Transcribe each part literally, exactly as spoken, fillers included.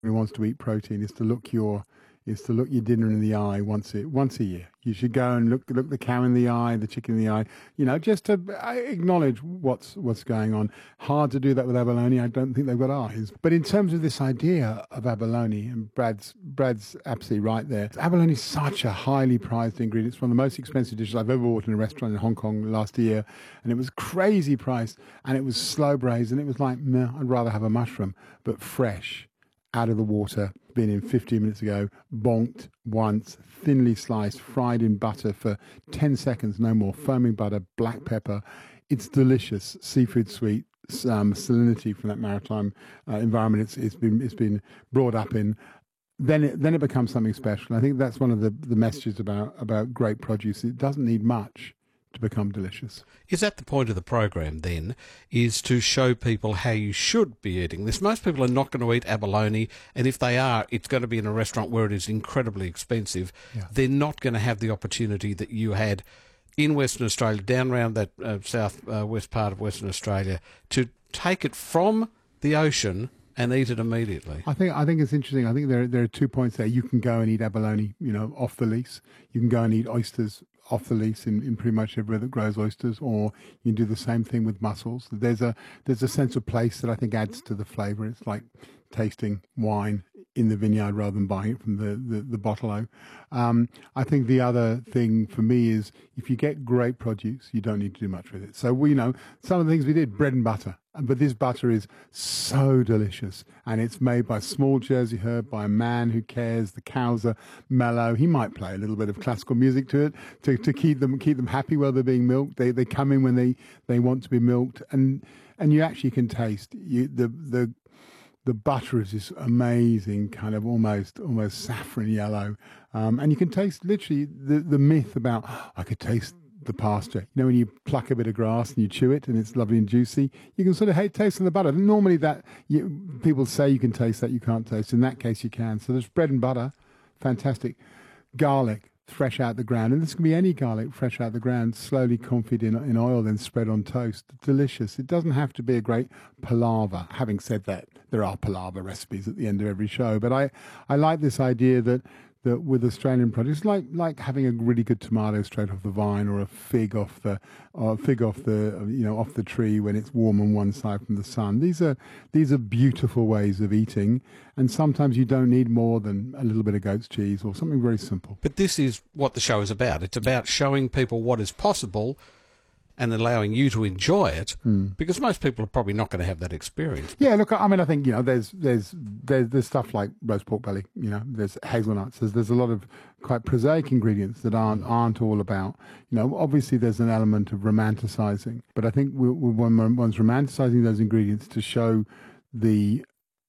who wants to eat protein is to look your is to look your dinner in the eye once a, once a year. You should go and look look the cow in the eye, the chicken in the eye, you know, just to acknowledge what's what's going on. Hard to do that with abalone. I don't think they've got eyes. But in terms of this idea of abalone, and Brad's Brad's absolutely right there. Abalone is such a highly prized ingredient. It's one of the most expensive dishes I've ever bought in a restaurant in Hong Kong last year, and it was crazy priced, and it was slow braised, and it was like, meh, I'd rather have a mushroom, but fresh, out of the water, been in fifteen minutes ago, bonked once, thinly sliced, fried in butter for ten seconds, no more, foaming butter, black pepper. It's delicious, seafood sweet, um, salinity from that maritime uh, environment it's, it's been it's been brought up in. Then it, then it becomes something special. I think that's one of the, the messages about, about great produce. It doesn't need much to become delicious. Is that the point of the program then, is to show people how you should be eating this? Most people are not going to eat abalone, and if they are, it's going to be in a restaurant where it is incredibly expensive. Yeah. They're not going to have the opportunity that you had in Western Australia, down around that uh, south uh, west part of Western Australia, to take it from the ocean and eat it immediately. I think I think it's interesting. I think there there are two points there. You can go and eat abalone, you know, off the lease. You can go and eat oysters off the lease in, in pretty much everywhere that grows oysters, or you can do the same thing with mussels. There's a there's a sense of place that I think adds to the flavour. It's like tasting wine in the vineyard rather than buying it from the, the, the bottle-o. Um, I think the other thing for me is if you get great produce, you don't need to do much with it. So, we you know, some of the things we did, bread and butter. But this butter is so delicious, and it's made by small Jersey herb, by a man who cares. The cows are mellow. He might play a little bit of classical music to it to, to keep them keep them happy while they're being milked. They they come in when they, they want to be milked, and and you actually can taste you, the the the butter is this amazing kind of almost almost saffron yellow, um, and you can taste literally the the myth about oh, I could taste the pasture. You know, when you pluck a bit of grass and you chew it and it's lovely and juicy, you can sort of hate taste of the butter. Normally that you, people say you can taste that, you can't taste. In that case, you can. So there's bread and butter, fantastic. Garlic, fresh out the ground. And this can be any garlic fresh out the ground, slowly confit in, in oil, then spread on toast. Delicious. It doesn't have to be a great palaver. Having said that, there are palaver recipes at the end of every show. But I, I like this idea that that with Australian produce, like like having a really good tomato straight off the vine, or a fig off the or a fig off the you know off the tree when it's warm on one side from the sun. These are these are beautiful ways of eating, and sometimes you don't need more than a little bit of goat's cheese or something very simple. But this is what the show is about. It's about showing people what is possible and allowing you to enjoy it, mm. because most people are probably not going to have that experience. Yeah, look, I mean, I think, you know, there's there's there's, there's stuff like roast pork belly, you know, there's hazelnuts, there's, there's a lot of quite prosaic ingredients that aren't aren't all about, you know, obviously there's an element of romanticising, but I think we, we, when one's romanticising those ingredients to show the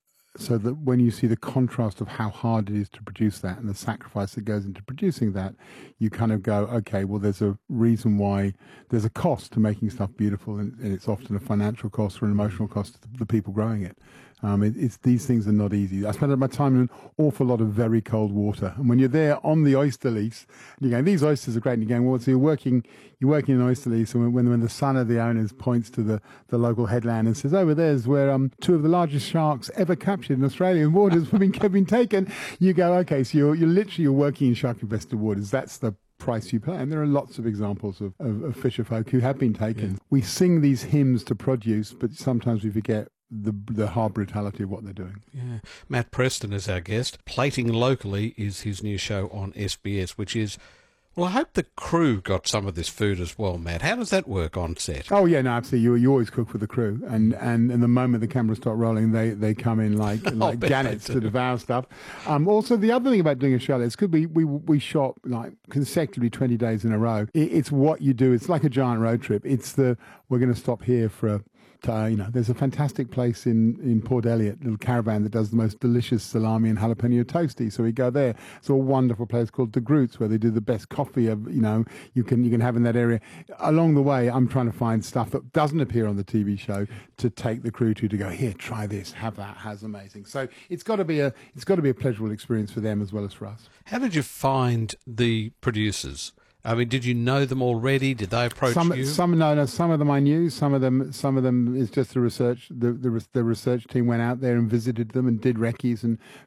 so that when you see the contrast of how hard it is to produce that and the sacrifice that goes into producing that, you kind of go, okay, well, there's a reason why there's a cost to making stuff beautiful, and, and it's often a financial cost or an emotional cost to the people growing it. Um, it, it's these things are not easy. I spent my time in an awful lot of very cold water, and when you're there on the oyster lease, you're going, these oysters are great, and you're going, well, so you're working, you're working in an oyster lease, and when when the son of the owners points to the, the local headland and says, over there's where um two of the largest sharks ever captured in Australian waters have been, have been taken, you go, okay, so you're you're literally you're working in shark infested waters. That's the price you pay. And there are lots of examples of, of, of fisher folk who have been taken. Yeah. We sing these hymns to produce, but sometimes we forget the the hard brutality of what they're doing. Yeah. Matt Preston is our guest. Plating Locally is his new show on S B S, which is, well, I hope the crew got some of this food as well, Matt. How does that work on set? Oh, yeah, no, absolutely. You, you always cook for the crew. And, and, and the moment the cameras start rolling, they, they come in like, like gannets to devour stuff. Um, also, the other thing about doing a show, it's good. We, we, we shot like consecutively twenty days in a row. It, it's what you do. It's like a giant road trip. It's the, we're going to stop here for a, Uh, you know, there's a fantastic place in, in Port Elliot, a little caravan that does the most delicious salami and jalapeno toasty. So we go there. It's a wonderful place called De Groot's where they do the best coffee of, you know, you can you can have in that area. Along the way, I'm trying to find stuff that doesn't appear on the T V show to take the crew to to go, here, try this, have that, has amazing. So it's got to be a it's got to be a pleasurable experience for them as well as for us. How did you find the producers? I mean, did you know them already? Did they approach some, you? Some, no, no. Some of them I knew. Some of them, some of them is just the research. The, the the research team went out there and visited them and did recce's and